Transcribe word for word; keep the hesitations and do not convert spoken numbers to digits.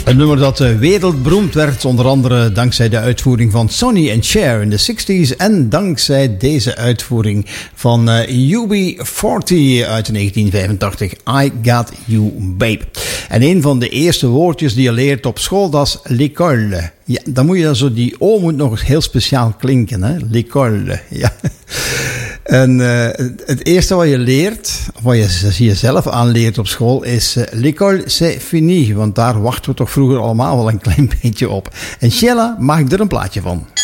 Een nummer dat wereldberoemd werd, onder andere dankzij de uitvoering van Sonny and Cher in de zestig's en dankzij deze uitvoering van uh, U B veertig uit negentien vijfentachtig, I Got You Babe. En een van de eerste woordjes die je leert op school, dat is l'école. Ja, dan moet je dan zo, die O moet nog heel speciaal klinken, hè? L'école, ja. En uh, het eerste wat je leert, wat je jezelf aanleert op school, is uh, l'école c'est fini. Want daar wachten we toch vroeger allemaal wel een klein beetje op. En Sheila maakt er een plaatje van.